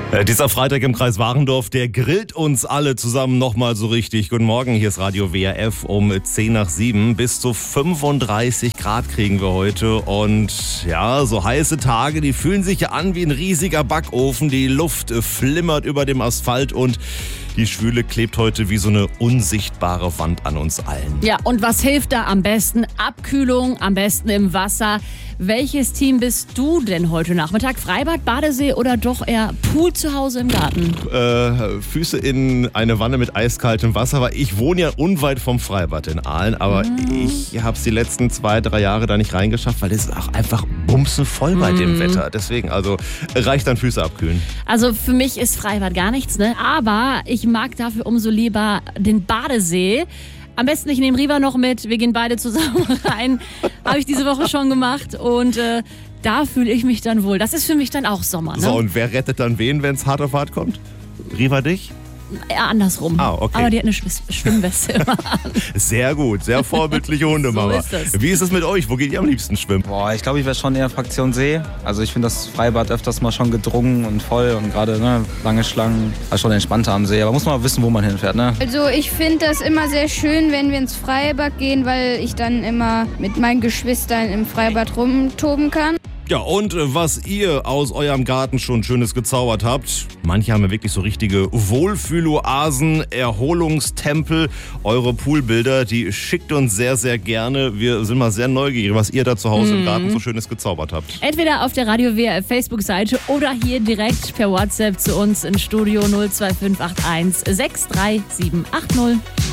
Dieser Freitag im Kreis Warendorf, der grillt uns alle zusammen nochmal so richtig. Guten Morgen, hier ist Radio WRF um 10 nach 7. Bis zu 35 Grad kriegen wir heute. Und ja, so heiße Tage, die fühlen sich ja an wie ein riesiger Backofen. Die Luft flimmert über dem Asphalt und die Schwüle klebt heute wie so eine unsichtbare Wand an uns allen. Ja, und was hilft da am besten? Abkühlung, am besten im Wasser. Welches Team bist du denn heute Nachmittag? Freibad, Badesee oder doch eher Pool zu Hause im Garten? Füße in eine Wanne mit eiskaltem Wasser, weil ich wohne ja unweit vom Freibad in Aalen, aber ich habe es die letzten 2-3 Jahre da nicht reingeschafft, weil es ist auch einfach bumsenvoll bei dem Wetter. Deswegen, also reicht dann Füße abkühlen. Also für mich ist Freibad gar nichts, ne? Aber ich mag dafür umso lieber den Badesee. Am besten, ich nehme Riva noch mit, wir gehen beide zusammen rein. Habe ich diese Woche schon gemacht und da fühle ich mich dann wohl. Das ist für mich dann auch Sommer, ne? So, und wer rettet dann wen, wenn es hart auf hart kommt? Riva dich? Ja, andersrum. Ah, okay. Aber die hat eine Schwimmweste immer an. Sehr gut, sehr vorbildliche Hundemama. So ist das. Wie ist es mit euch? Wo geht ihr am liebsten schwimmen? Boah, ich glaube, ich wäre schon eher Fraktion See. Also ich finde das Freibad öfters mal schon gedrungen und voll und gerade lange Schlangen, also schon entspannter am See. Aber muss man wissen, wo man hinfährt, ne? Also ich finde das immer sehr schön, wenn wir ins Freibad gehen, weil ich dann immer mit meinen Geschwistern im Freibad rumtoben kann. Ja, und was ihr aus eurem Garten schon Schönes gezaubert habt. Manche haben ja wirklich so richtige Wohlfühloasen, Erholungstempel. Eure Poolbilder, die schickt uns sehr, sehr gerne. Wir sind mal sehr neugierig, was ihr da zu Hause im Garten so Schönes gezaubert habt. Entweder auf der Radio WRF Facebook-Seite oder hier direkt per WhatsApp zu uns ins Studio 02581 63780.